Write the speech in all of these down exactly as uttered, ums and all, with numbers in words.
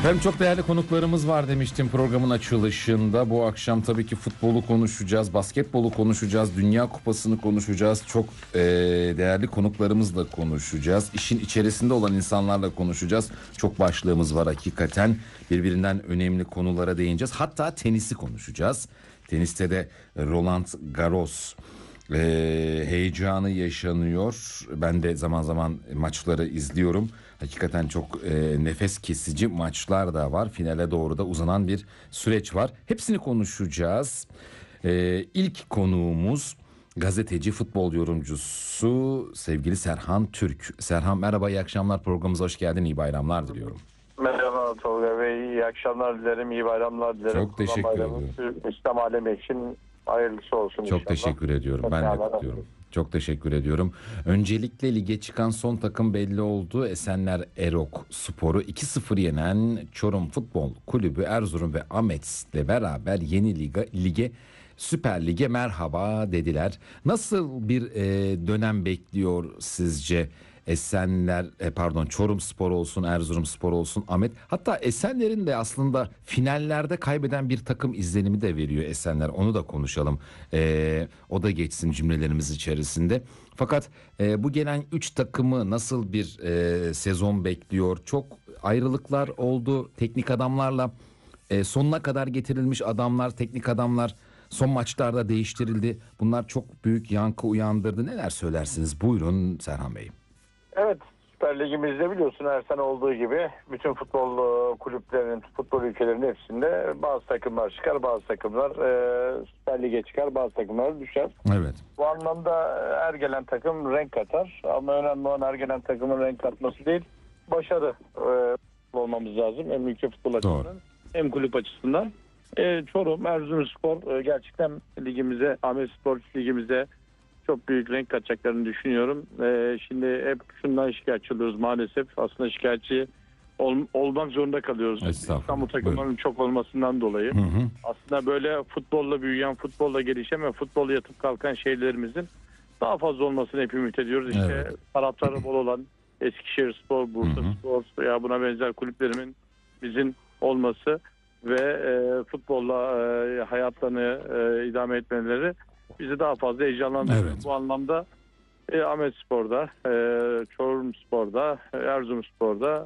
Hem çok değerli konuklarımız var demiştim programın açılışında. Bu akşam tabii ki futbolu konuşacağız, basketbolu konuşacağız, Dünya Kupası'nı konuşacağız. Çok e, değerli konuklarımızla konuşacağız. İşin içerisinde olan insanlarla konuşacağız. Çok başlığımız var hakikaten. Birbirinden önemli konulara değineceğiz. Hatta tenisi konuşacağız. Teniste de Roland Garros e, heyecanı yaşanıyor. Ben de zaman zaman maçları izliyorum. Hakikaten çok e, nefes kesici maçlar da var. Finale doğru da uzanan bir süreç var. Hepsini konuşacağız. E, ilk konuğumuz gazeteci, futbol yorumcusu sevgili Serhan Türk. Serhan merhaba, iyi akşamlar, programımıza hoş geldin, iyi bayramlar diliyorum. Merhaba Tolga Bey, iyi akşamlar dilerim, iyi bayramlar dilerim. Çok teşekkür ediyorum. İslam alemi için hayırlısı olsun Çok inşallah. teşekkür ediyorum. Ben de kutluyorum. Çok teşekkür ediyorum. Öncelikle lige çıkan son takım belli oldu. Esenler Erok Spor'u iki sıfır yenen Çorum Futbol Kulübü Erzurum ve Ahmet'le beraber yeni liga, lige Süper Lig'e merhaba dediler. Nasıl bir e, dönem bekliyor sizce Esenler, e, pardon Çorum Spor olsun, Erzurum Spor olsun, Ahmet? Hatta Esenler'in de aslında finallerde kaybeden bir takım izlenimi de veriyor Esenler. Onu da konuşalım. E, o da geçsin cümlelerimiz içerisinde. Fakat e, bu gelen üç takımı nasıl bir e, sezon bekliyor? Çok ayrılıklar oldu teknik adamlarla. E, sonuna kadar getirilmiş adamlar, teknik adamlar son maçlarda değiştirildi. Bunlar çok büyük yankı uyandırdı. Neler söylersiniz? Buyurun Serhan Bey. Evet, Süper Ligimizde biliyorsun her sene olduğu gibi bütün futbol kulüplerinin, futbol ülkelerinin hepsinde bazı takımlar çıkar, bazı takımlar e, Süper Lig'e çıkar, bazı takımlar düşer. Evet. Bu anlamda her gelen takım renk katar ama önemli olan her gelen takımın renk katması değil, başarı e, olmamız lazım. Hem ülke futbol açısından hem kulüp açısından. E, Çorum, Erzurumspor e, gerçekten ligimize, Ahmetspor ligimize çok büyük renk katacaklarını düşünüyorum. E, şimdi hep şundan şikayetçi oluyoruz maalesef. Aslında şikayetçi ol, olmak zorunda kalıyoruz. İstanbul takımlarının çok olmasından dolayı. Hı hı. Aslında böyle futbolla büyüyen, futbolla gelişen ve futbolla yatıp kalkan şeylerimizin daha fazla olmasını hep ümit ediyoruz. İşte evet. Taraftarı bol olan Eskişehirspor, Bursaspor ya buna benzer kulüplerimin bizim olması ve e, futbolla e, hayatlarını e, idame etmeleri bizi daha fazla heyecanlandırıyor. Evet. Bu anlamda e, Ahmetspor'da, e, Çorumspor'da, Erzurumspor'da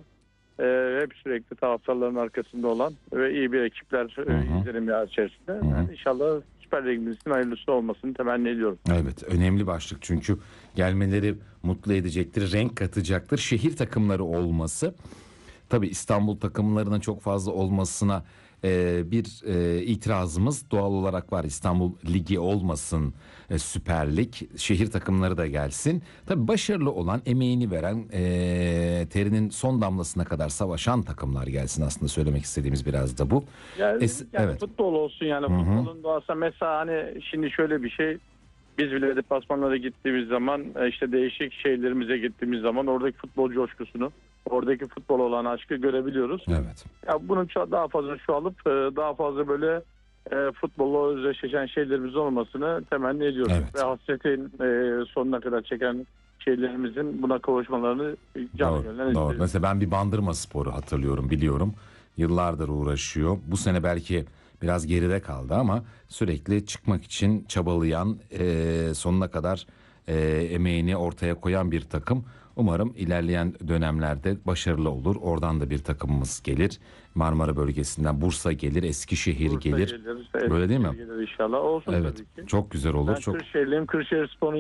e, hep sürekli taraftarların arkasında olan ve iyi bir ekipler e, izlenim ya içerisinde. Yani inşallah Süper Ligimizin hayırlısı olmasını temenni ediyorum. Evet, önemli başlık çünkü gelmeleri mutlu edecektir, renk katacaktır. Şehir takımları olması, tabii İstanbul takımlarının çok fazla olmasına e, bir e, itirazımız doğal olarak var. İstanbul Ligi olmasın, e, Süper Lig, şehir takımları da gelsin. Tabii başarılı olan, emeğini veren, e, terinin son damlasına kadar savaşan takımlar gelsin, aslında söylemek istediğimiz biraz da bu. Yani, Es- yani evet. futbol olsun yani. Hı-hı. Futbolun doğası mesela hani şimdi şöyle bir şey, biz bile deplasmanlara gittiğimiz zaman işte değişik şehirlerimize gittiğimiz zaman oradaki futbol coşkusunu, oradaki futbol olan aşkı görebiliyoruz. Evet. Ya bunun daha fazla çoğalıp daha fazla böyle e, futbolla özdeşleşen şeylerimiz olmasını temenni ediyoruz. Evet. Ve hasretin e, sonuna kadar çeken şeylerimizin buna kavuşmalarını canı gönülden Doğru. istiyoruz. Mesela ben bir Bandırma Sporu hatırlıyorum, biliyorum. Yıllardır uğraşıyor. Bu sene belki biraz geride kaldı ama sürekli çıkmak için çabalayan, e, sonuna kadar e, emeğini ortaya koyan bir takım. Umarım ilerleyen dönemlerde başarılı olur. Oradan da bir takımımız gelir. Marmara bölgesinden Bursa gelir, Eskişehir Bursa gelir. gelir. Böyle değil mi? Gelir inşallah. Olsun evet. Tabii ki. Çok güzel olur. Ben çok Kırşehirliyim. Kırşehirspor'un